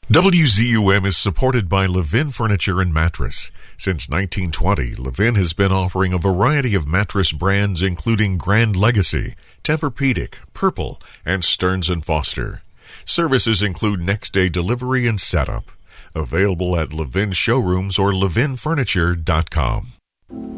WZUM is supported by Levin Furniture and Mattress. Since 1920, Levin has been offering a variety of mattress brands including Grand Legacy, Tempur-Pedic, Purple, and Stearns & Foster. Services include next-day delivery and setup. Available at Levin showrooms or levinfurniture.com.